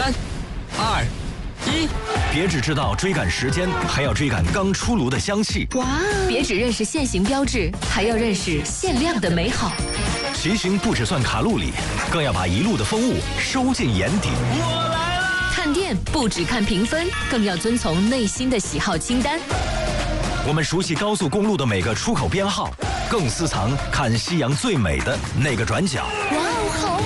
3、2、1， 别只知道追赶时间，还要追赶刚出炉的香气。 哇！别只认识限行标志，还要认识限量的美好。 骑行不只算卡路里，更要把一路的风物收进眼底。 我来了！ 看店不只看评分，更要遵从内心的喜好清单。 我们熟悉高速公路的每个出口编号，更私藏看夕阳最美的那个转角。 哇！